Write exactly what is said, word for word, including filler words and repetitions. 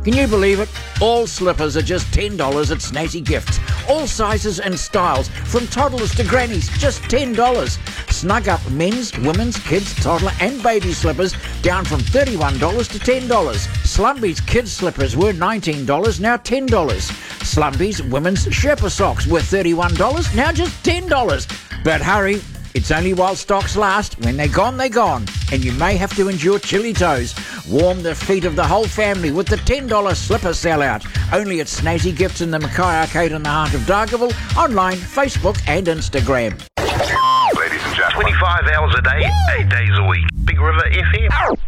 Can you believe it? All slippers are just ten dollars at Snazzy Gifts. All sizes and styles, from toddlers to grannies, just ten dollars. Snug Up men's, women's, kids, toddler and baby slippers down from thirty-one dollars to ten dollars. Slumby's kids slippers were nineteen dollars, now ten dollars. Slumby's women's Sherpa socks were thirty-one dollars, now just ten dollars. But hurry, it's only while stocks last. When they're gone, they're gone. And you may have to endure chilly toes. Warm the feet of the whole family with the ten dollars slipper sellout. Only at Snazzy Gifts in the Mackay Arcade in the heart of Dargaville. Online, Facebook and Instagram. Ladies and gentlemen, twenty-five hours a day, eight days a week. Big River F M.